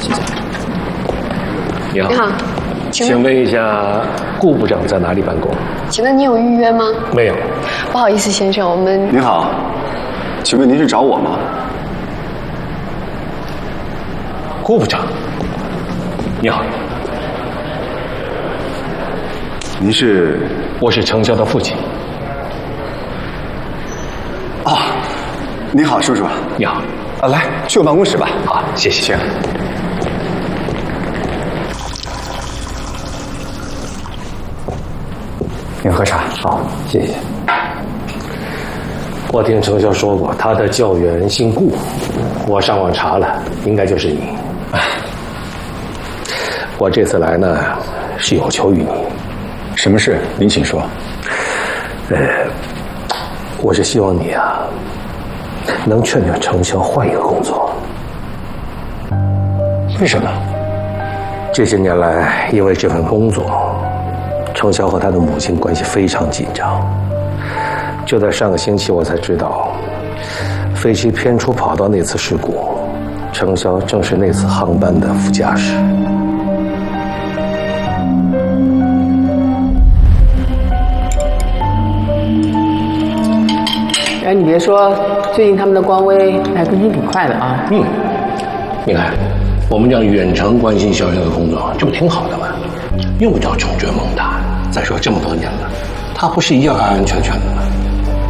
谢谢。 你好， 你好， 请问一下，顾部长在哪里办公？ 请问你有预约吗？ 没有。 不好意思，先生，我们您好，请问您是找我吗？ 顾部长，你好， 您是？ 我是程潇的父亲。 哦，你好，叔叔。 你好。 来，去我办公室吧。 好，谢谢。 您喝茶。 好，谢谢。我听程潇说过，他的教员姓顾，我上网查了，应该就是你。我这次来呢，是有求于你。 什么事？您请说。 我是希望你啊，能劝劝程潇换一个工作。 为什么？ 这些年来，因为这份工作，程潇和他的母亲关系非常紧张。就在上个星期，我才知道，飞机偏出跑道那次事故，程潇正是那次航班的副驾驶。 哎，你别说，最近他们的官微还更新挺快的啊。 你看，我们这样远程关心小小的工作，这不挺好的吗？用不着穷追猛打。再说这么多年了，他不是一样安安全全的吗？